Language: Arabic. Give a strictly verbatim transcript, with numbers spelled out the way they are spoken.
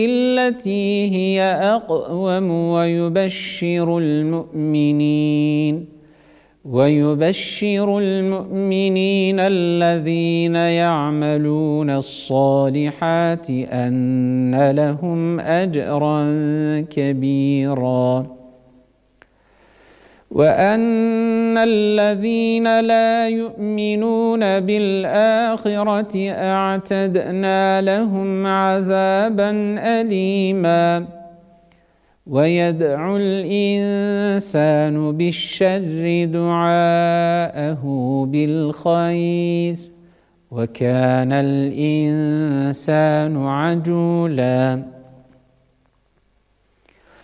التي هي أقوم ويبشر المؤمنين ويبشر المؤمنين الذين يعملون الصالحات أن لهم أجرا كبيرا وأن الذين لا يؤمنون بالآخرة أعتدنا لهم عذابا أليما ويدعو الإنسان بالشر دعاءه بالخير وكان الإنسان عجولا